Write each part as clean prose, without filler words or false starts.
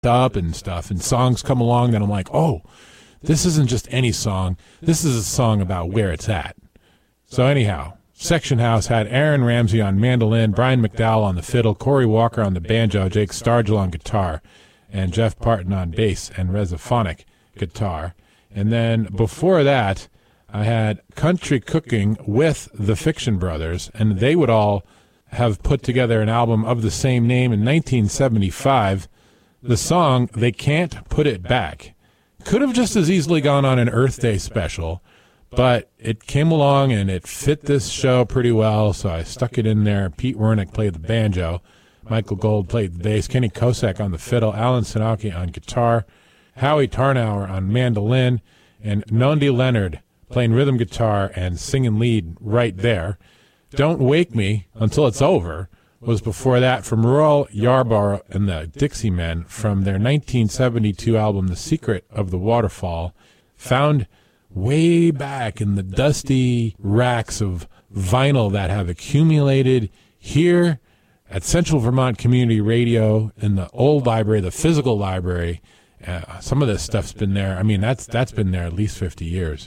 up and stuff, and songs come along that I'm like, oh, this isn't just any song. This is a song about where it's at. So anyhow, Section House had Aaron Ramsey on mandolin, Brian McDowell on the fiddle, Corey Walker on the banjo, Jake Stargell on guitar, and Jeff Parton on bass and Resophonic guitar. And then before that, I had Country Cooking with the Fiction Brothers, and they would all have put together an album of the same name in 1975. The song, They Can't Put It Back, could have just as easily gone on an Earth Day special, but it came along and it fit this show pretty well, so I stuck it in there. Pete Wernick played the banjo, Michael Gold played the bass, Kenny Kosak on the fiddle, Alan Sinaki on guitar, Howie Tarnower on mandolin, and Nondi Leonard playing rhythm guitar and singing lead right there. Don't Wake Me Until It's Over was before that from Royal Yarborough and the Dixie Men from their 1972 album The Secret of the Waterfall, found way back in the dusty racks of vinyl that have accumulated here at Central Vermont Community Radio in the old library, the physical library. Some of this stuff's been there. I mean, that's been there at least 50 years.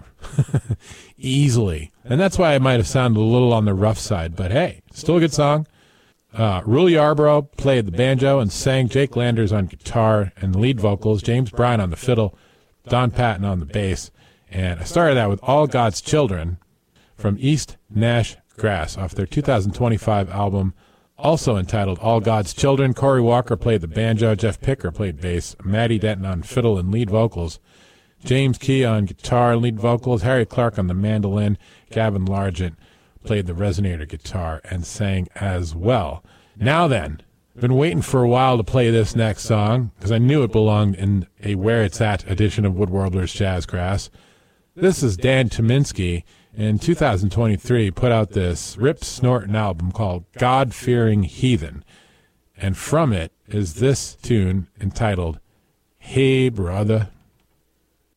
Easily. And that's why it might have sounded a little on the rough side, but hey, still a good song. Royal Yarborough played the banjo and sang, Jake Landers on guitar and lead vocals, James Bryan on the fiddle, Don Patton on the bass. And I started that with All God's Children from East Nash Grass off their 2025 album, also entitled All God's Children. Corey Walker played the banjo, Jeff Picker played bass, Maddie Denton on fiddle and lead vocals, James Key on guitar and lead vocals, Harry Clark on the mandolin, Gavin Largent played the resonator guitar and sang as well. Now then, I've been waiting for a while to play this next song because I knew it belonged in a Where It's At edition of Woodworlders Jazzgrass. This is Dan Tyminski in 2023 put out this Rip Snorton album called God-Fearing Heathen, and from it is this tune entitled Hey Brother.